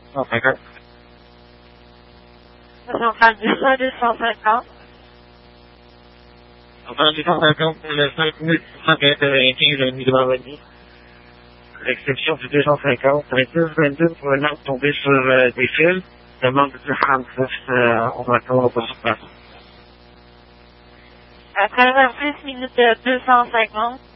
150. On prend 250. On prend 250 pour le 5195 de vendredi. L'exception du 250. 22 pour un arbre tombé sur des fils. Demande de 39, on va encore pas sur place. À travers 6 minutes 250.